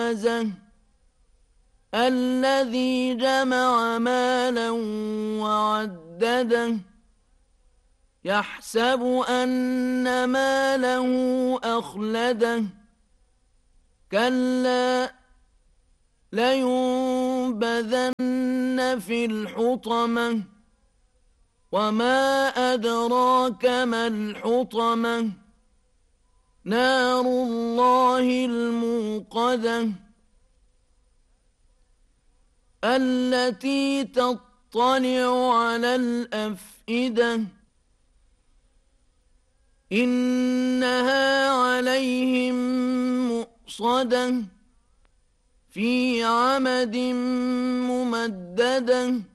همزة الذي جمع مالا وعدده يحسب أن ماله أخلده كلا لينبذن في الحطمة وما أدراك ما الحطمة نار الله الموقدة التي تطلع على الأفئدة إنها عليهم مؤصدة في عمد ممددة